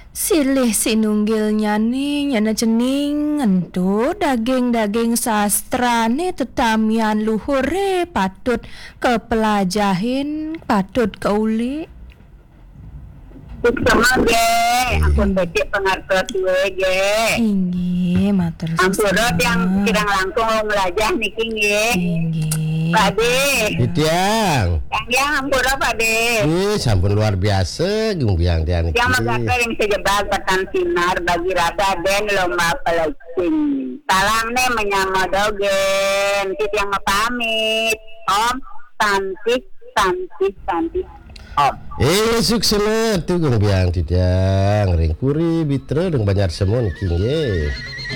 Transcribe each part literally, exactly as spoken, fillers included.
Silih sinunggilnya nih nyana cening entu daging-daging sastra nih tetamian luhure patut kepelajahin patut keuli. Sama ge, ampun becik pengartos gue ge. Inggih matur Ampurot yang kirang langkung melajah niki ge. Inggih. Pade. Ditiang. Yang yang ampurot pade. Ih, sampun luar biasa gumbiang tiang Yang niki. magaker yang sejebak petan sinar bagi rada den lomba pelacing. Salam nih menyamodogen. Tit yang pamit. Om, cantik, cantik, cantik. Om. Eh, sukses tuh gumbiang titiang. Ringkuri bitra deng banyak semua niki nggih.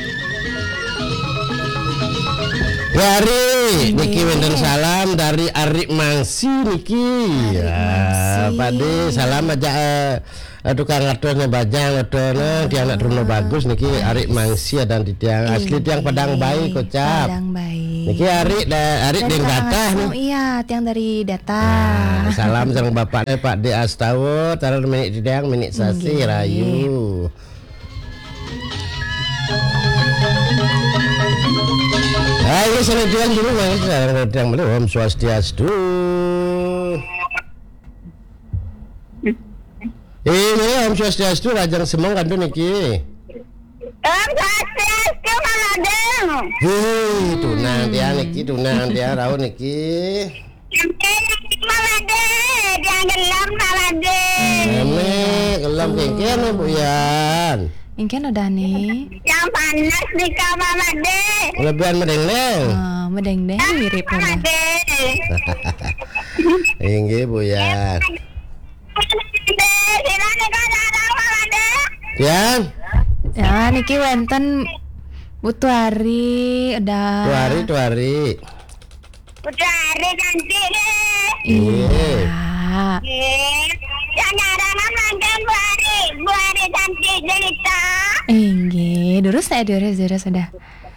Dari niki wenten salam dari Arik Mangsi niki. Ya, Pade salam aja eh, tukang ngadone bajang ngadone dia anak Truno bagus niki Arik Mangsi dan titiang asli tiang Padang Bayi kocap. Padang Bayi. Niki Arik da Arik deng datah nih. Oh iya, tiang dari data. Nah, salam sareng bapak eh, Pak De Astawa taruh minik titiang minik sasi rayu. Ayo seledian dulu mas, seledian dulu Om Swastiastu. Ini Om Swastiastu Rajang Semong kandu niki. Om Swastiastu Maladeng. Hei, tunang dia niki, tunang dia rau niki. Maladeng, yang gelam Maladeng. Eme, gelam kengken Bu Yan. Ingken udah nih. Yang panas di kamar Maladeng. Lebihan medeng-deng. Oh, medeng deh mirip udah. Maladeng. Inggih Bu Yan. Yan, Ya, niki wenten butuh hari udah. dua hari, dua hari. Udah hari cantik deh. Iya. Yang nyarangan mantan Bu Ari. Bu Ari cantik cerita. Inggih, durus saya durus durus sudah.